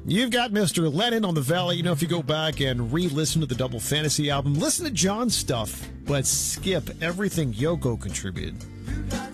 You've got Mr. Lennon on the Valley. You know, if you go back and re-listen to the Double Fantasy album, listen to John's stuff, but skip everything Yoko contributed.